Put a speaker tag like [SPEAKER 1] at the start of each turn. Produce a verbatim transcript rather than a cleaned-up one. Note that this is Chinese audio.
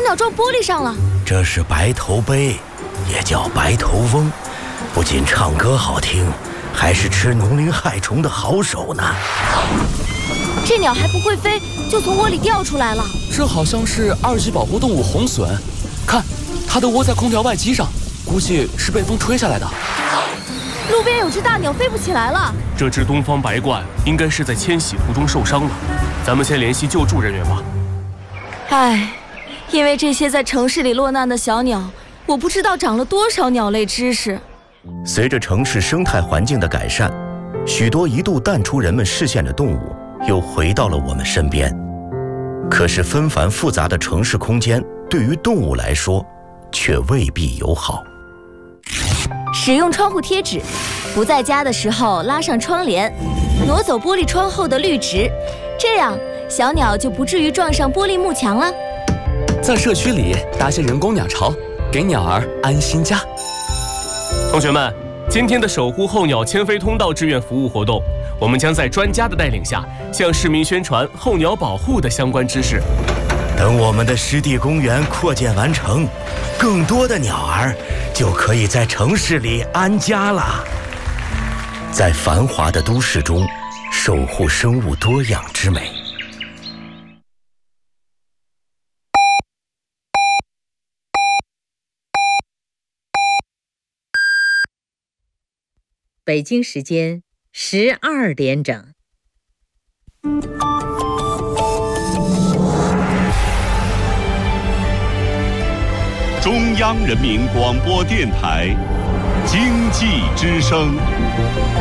[SPEAKER 1] 鸟撞玻璃上了。
[SPEAKER 2] 这是白头鹎，也叫白头翁，不仅唱歌好听，还是吃农灵害虫的好手呢。
[SPEAKER 1] 这鸟还不会飞，就从窝里掉出来了。
[SPEAKER 3] 这好像是二级保护动物红隼，看，它都窝在空调外机上，估计是被风吹下来的。
[SPEAKER 1] 路边有只大鸟飞不起来了。
[SPEAKER 4] 这只东方白鹳应该是在迁徙途中受伤了，咱们先联系救助人员吧。
[SPEAKER 1] 唉，因为这些在城市里落难的小鸟，我不知道长了多少鸟类知识。
[SPEAKER 2] 随着城市生态环境的改善，许多一度淡出人们视线的动物又回到了我们身边。可是纷繁复杂的城市空间对于动物来说却未必友好。
[SPEAKER 1] 使用窗户贴纸，不在家的时候拉上窗帘，挪走玻璃窗后的绿植，这样小鸟就不至于撞上玻璃幕墙了。
[SPEAKER 3] 在社区里搭些人工鸟巢，给鸟儿安心家。
[SPEAKER 4] 同学们，今天的守护候鸟迁飞通道志愿服务活动，我们将在专家的带领下，向市民宣传候鸟保护的相关知识。
[SPEAKER 2] 等我们的湿地公园扩建完成，更多的鸟儿就可以在城市里安家了。在繁华的都市中，守护生物多样之美。
[SPEAKER 5] 北京时间十二点整。
[SPEAKER 6] 中央人民广播电台经济之声。